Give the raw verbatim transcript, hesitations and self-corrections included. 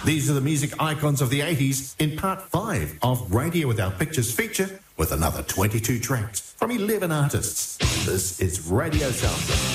These are the music icons of the eighties in part five of Radio Without Pictures feature with another twenty-two tracks from eleven artists. This is Radio Soundtrack.